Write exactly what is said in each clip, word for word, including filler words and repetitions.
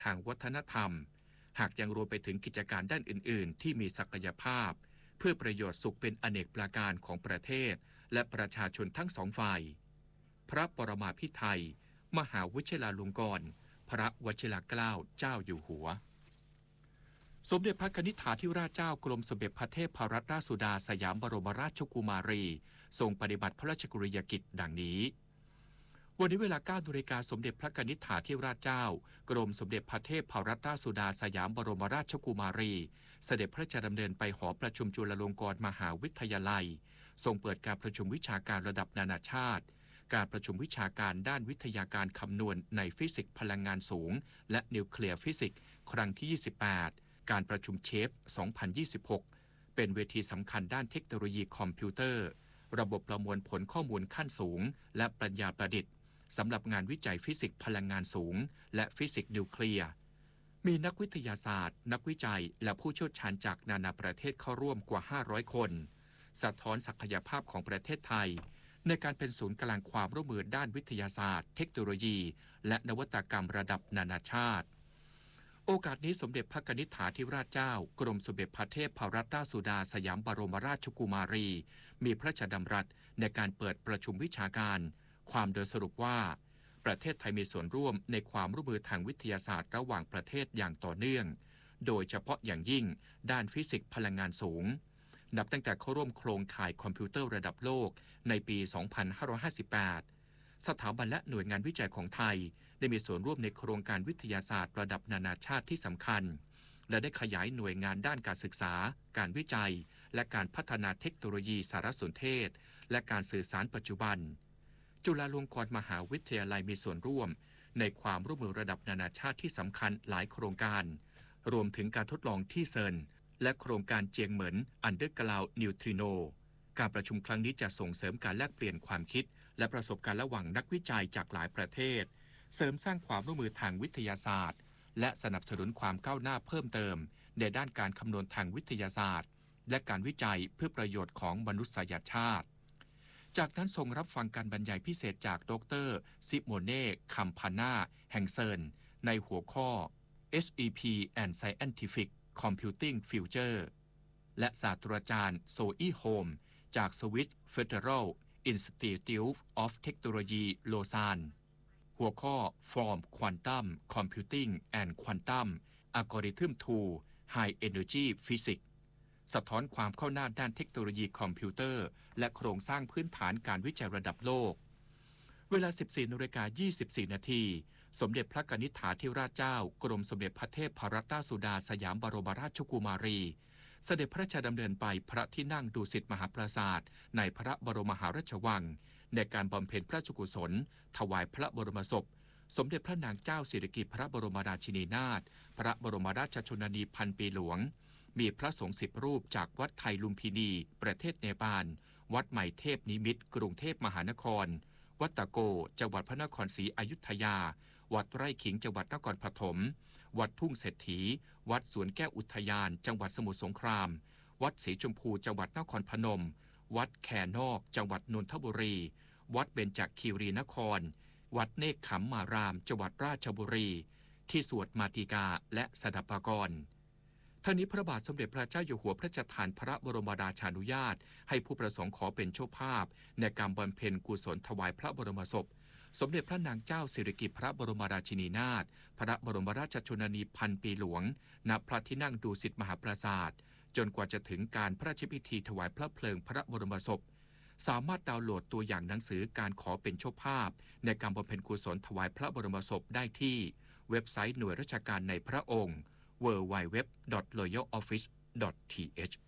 ทางวัฒนธรรมหากยังรวมไปถึงกิจการด้านอื่นๆที่มีศักยภาพเพื่อประโยชน์สุขเป็นอเนกประการของประเทศและประชาชนทั้งสองฝ่ายพระปรมาภิไธยมหาวิชิราลงกรณ์พระวชิรเกล้าเจ้าอยู่หัวสมเด็จพระนิธิถาธิราชเจ้ากรมสมเด็จพระเทพรัตนราชสุดาสยามบรมราชกุมารีทรงปฏิบัติพระราชกรณียกิจดังนี้วันนี้เวลา เก้านาฬิกาสมเด็จพระนิธิถาธิราชเจ้ากรมสมเด็จพระเทพรัตนราชสุดาสยามบรมราชกุมารีเสด็จพระราชดำเนินไปหอประชุมจุฬาลงกรณ์มหาวิทยาลัยทรงเปิดการประชุมวิชาการระดับนานาชาติการประชุมวิชาการด้านวิทยาการคำนวณในฟิสิกส์พลังงานสูงและนิวเคลียร์ฟิสิกส์ครั้งที่ยี่สิบแปดการประชุมเชฟสองพันยี่สิบหกเป็นเวทีสำคัญด้านเทคโนโลยีคอมพิวเตอร์ระบบประมวลผลข้อมูลขั้นสูงและปัญญาประดิษฐ์สำหรับงานวิจัยฟิสิกส์พลังงานสูงและฟิสิกส์นิวเคลียร์มีนักวิทยาศาสตร์นักวิจัยและผู้เชี่ยวชาญจากนานาประเทศเข้าร่วมกว่าห้าร้อยคนสะท้อนศักยภาพของประเทศไทยในการเป็นศูนย์กลางความร่วมมือด้านวิทยาศาสตร์เทคโนโลยีและนวัตกรรมระดับนานาชาติโอกาสนี้สมเด็จพระนิธิถาธิราชเจ้ากรมสมเด็จพระเทพรัตนราชสุดาสยามบรมราชกุมารีมีพระราชดำรัสในการเปิดประชุมวิชาการความโดยสรุปว่าประเทศไทยมีส่วนร่วมในความร่วมมือทางวิทยาศาสตร์ระหว่างประเทศอย่างต่อเนื่องโดยเฉพาะอย่างยิ่งด้านฟิสิกส์พลังงานสูงนับตั้งแต่เข้าร่วมโครงข่ายคอมพิวเตอร์ระดับโลกในปี สองพันห้าร้อยห้าสิบแปด สถาบันและหน่วยงานวิจัยของไทยได้มีส่วนร่วมในโครงการวิทยาศาสตร์ระดับนานาชาติที่สำคัญและได้ขยายหน่วยงานด้านการศึกษาการวิจัยและการพัฒนาเทคโนโลยีสารสนเทศและการสื่อสารปัจจุบันจุฬาลงกรณ์มหาวิทยาลัยมีส่วนร่วมในความร่วมมือระดับนานาชาติที่สำคัญหลายโครงการรวมถึงการทดลองที่เซิร์นและโครงการเจียงเหมินอันเดอร์กราวนิวทริโนการประชุมครั้งนี้จะส่งเสริมการแลกเปลี่ยนความคิดและประสบการณ์ระหว่างนักวิจัยจากหลายประเทศเสริมสร้างความร่วมมือทางวิทยาศาสตร์และสนับสนุนความก้าวหน้าเพิ่มเติมในด้านการคำนวณทางวิทยาศาสตร์และการวิจัยเพื่อประโยชน์ของมนุษยชาติจากนั้นทรงรับฟังการบรรยายพิเศษจากดรซิโมเน่คัมพานาแห่งเซิร์นในหัวข้อ เอส อี พี and Scientific Computing Future และศาสตราจารย์โซอีโฮมจาก Swiss Federal Institute of Technology โลซานหัวข้อ From Quantum Computing and Quantum Algorithm to High Energy Physics สะท้อนความเข้าหน้าด้านเทคโนโลยีคอมพิวเตอร์และโครงสร้างพื้นฐานการวิจัยระดับโลกเวลา สิบสี่นาฬิกายี่สิบสี่นาทีสมเด็จพระนิธิถาธิราชเจ้ากรมสมเด็จพระเทพรัตนราชสุดาสยามบรมราชกุมารีเสด็จพระราชดำเนินไปพระที่นั่งดุสิตมหาปราสาทในพระบรมมหาราชวังในการบำเพ็ญพระราชกุศลถวายพระบรมศพสมเด็จพระนางเจ้าสิริกิติ์พระบรมราชินีนาถพระบรมราชชนนีพันปีหลวงมีพระสงฆ์สิบรูปจากวัดไทยลุมพินีประเทศเนปาลวัดใหม่เทพนิมิตรกรุงเทพมหานครวัดตะโกจังหวัดพระนครศรีอยุธยาวัดไร่ขิงจังหวัดนครปฐมวัดทุ่งเศรษฐีวัดสวนแก้วอุทยานจังหวัดสมุทรสงครามวัดศรีชมพูจังหวัดนครพนมวัดแคนอกจังหวัดนนทบุรีวัดเบญจคีรีนครวัดเนกขัมมารามจังหวัดราชบุรีที่สวดมาติกาและสดับปกรณ์ทั้งนี้พระบาทสมเด็จพระเจ้าอยู่หัวพระราชทานพระบรมราชานุญาตให้ผู้ประสงค์ขอเป็นเจ้าภาพในการบำเพ็ญกุศลถวายพระบรมศพสมเด็จพระนางเจ้าสิริกิติ์พระบรมราชินีนาถพระบรมราชชนนีพันปีหลวงณพระที่นั่งดุสิตมหาปราสาทจนกว่าจะถึงการพระราชพิธีถวายพระเพลิงพระบรมศพสามารถดาวน์โหลดตัวอย่างหนังสือการขอเป็นเจ้าภาพในการบำเพ็ญกุศลถวายพระบรมศพได้ที่เว็บไซต์หน่วยราชการในพระองค์ ดับเบิลยู ดับเบิลยู ดับเบิลยู ดอท รอยัล ออฟฟิศ ดอท ที เอช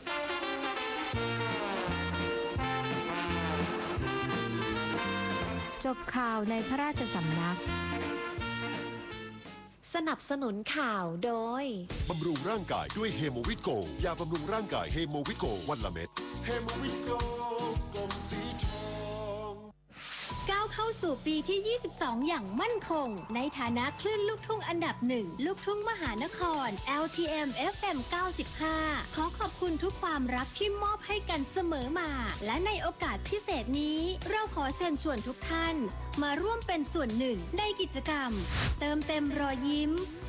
จบข่าวในพระราชสำนักสนับสนุนข่าวโดยบำรุงร่างกายด้วยเฮโมวิตโกยาบำรุงร่างกายเฮโมวิตโกวันละเม็ดเฮโมวิตโกกลมสีทองก้าวเข้าสู่ปีที่ ยี่สิบสอง อย่างมั่นคงในฐานะคลื่นลูกทุ่งอันดับหนึ่งลูกทุ่งมหานคร แอล ที เอ็ม เอฟ เอ็ม เก้าสิบห้า ขอขอบคุณทุกความรักที่มอบให้กันเสมอมา และในโอกาสพิเศษนี้เราขอเชิญชวนทุกท่านมาร่วมเป็นส่วนหนึ่งในกิจกรรม เติมเต็มรอยยิ้ม